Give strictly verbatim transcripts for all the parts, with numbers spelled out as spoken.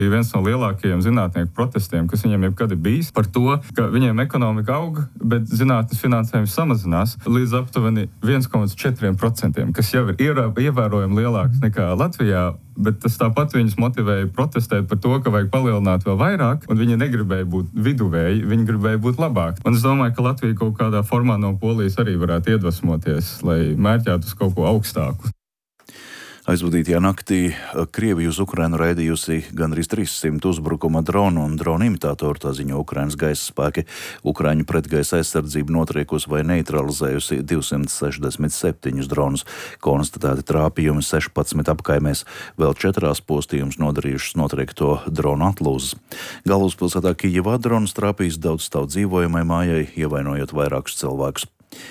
Ir viens no lielākajiem zinātnieku protestiem, kas viņiem jebkad ir bijis, par to, ka viņiem ekonomika aug, bet zinātnes finansējums samazinās līdz aptuveni viens komats četri procenti, kas jau ir ievērojami lielāks nekā Latvijā. Bet tas tāpat viņus motivēja protestēt par to, ka vajag palielināt vēl vairāk, un viņi negribēja būt viduvēji, viņi gribēja būt labāk. Un es domāju, ka Latvija kaut kādā formā no Polijas arī varētu iedvesmoties, lai mērķētu uz kaut ko augstāku. Aizvadītajā naktī Krievija uz Ukrainu raidījusi gandrīz trīssimt uzbrukuma dronu un dronu imitātoru, tā ziņo Ukrainas gaisa spēki. Ukraiņu pretgaisa aizsardzība notriekusi vai neutralizējusi divsimt sešdesmit septiņus dronus. Konstatēti trāpījumi sešpadsmit apkaimēs, vēl četrās postījumus nodarījušas notriekto dronu atlūzas. Galvaspilsētā Kijevā dronus trāpījis daudz stāv dzīvojamai mājai, ievainojot vairākus cilvēkus.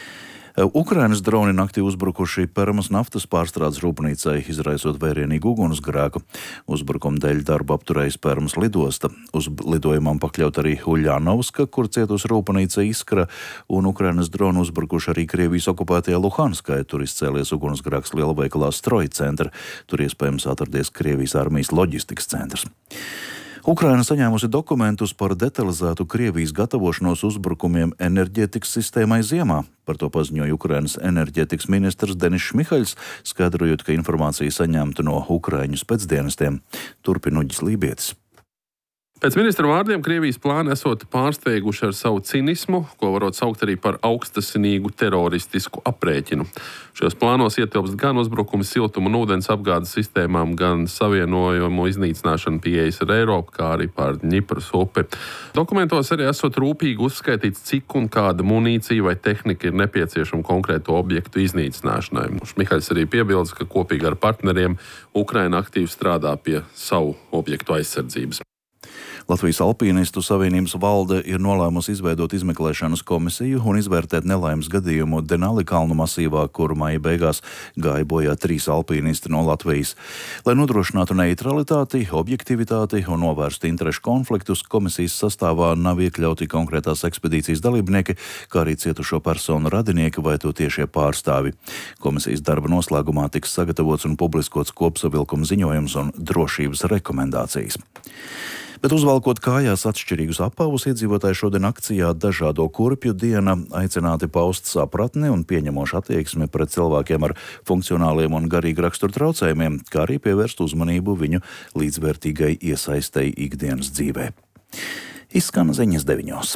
Ukrainas droni naktī uzbrukuši Permas naftas pārstrādes rūpnīcai, izraisot vērienīgu ugunsgrēku. Uzbrukuma dēļ darbu apturējis Permas lidosta. Uz lidojumam pakļaut arī Uļanovska, kur cietusi rūpnīca Iskra, un Ukrainas droni uzbrukuši arī Krievijas okupētajā Luhanskai. Tur izcēlies ugunsgrēks lielveikalā Stroja centra. Tur iespējams atradies Krievijas armijas loģistikas centrs. Ukraina saņēmusi dokumentus par detalizētu Krievijas gatavošanos uzbrukumiem enerģētikas sistēmai ziemā. Par to paziņoja Ukrainas enerģētikas ministrs Denis Šmihaļs, skaidrojot, ka informācija saņemta no Ukraiņu spēcdienestiem. Turpina Uģis Lībietis. Pēc ministra vārdiem Krievijas plāni esot pārsteiguši ar savu cinismu, ko varot saukt arī par augstasinīgu teroristisku aprēķinu. Šajos plānos ietilpst gan uzbrukumi siltuma un ūdens apgādes sistēmām, gan savienojumu iznīcināšana pieejas ar Eiropu, kā arī pār Ņipras upi. Dokumentos arī esot rūpīgi uzskaitīts, cik un kāda munīcija vai tehnika ir nepieciešama konkrēto objektu iznīcināšanai. Šmihaļs arī piebilst, ka kopīgi ar partneriem Ukraina aktīvi strādā pie savu objektu aizsardzības. Latvijas Alpīnistu savienības valde ir nolēmusi izveidot izmeklēšanas komisiju un izvērtēt nelaimes gadījumu Denali kalnu masīvā, kur maija beigās gāja bojā trīs alpīnisti no Latvijas. Lai nodrošinātu neutralitāti, objektivitāti un novērstu interešu konfliktus, komisijas sastāvā nav iekļauti konkrētās ekspedīcijas dalībnieki, kā arī cietušo personu radinieki vai to tiešie pārstāvi. Komisijas darba noslēgumā tiks sagatavots un publiskots kopsavilkuma ziņojums un drošības rekomendācijas. Bet uzvalkot kājās atšķirīgus apavus, iedzīvotāji šodien akcijā Dažādo kurpju diena aicināti paust sapratni un pieņemošu attieksmi pret cilvēkiem ar funkcionāliem un garīgi rakstura traucējumiem, kā arī pievērst uzmanību viņu līdzvērtīgai iesaistei ikdienas dzīvē. Izskan ziņas deviņos.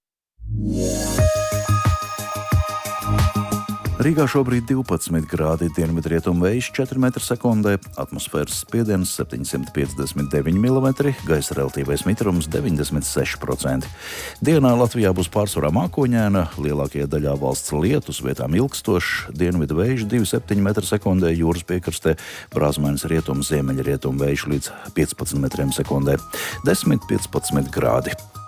Rīgā šobrīd divpadsmit grādi, dienvidrietumu vējš četri metri sekundē, atmosfēras spiediens septiņsimt piecdesmit deviņi milimetri, gaisa relatīvais mitrums deviņdesmit seši procenti. Dienā Latvijā būs pārsvarā mākoņēna, lielākajā daļā valsts lietus, vietām ilgstošs, dienvidu vējš divi septiņi metri sekundē, jūras piekrastē, brāzmainis rietumu, ziemeļrietumu vējš līdz piecpadsmit metriem sekundē, desmit piecpadsmit grādi.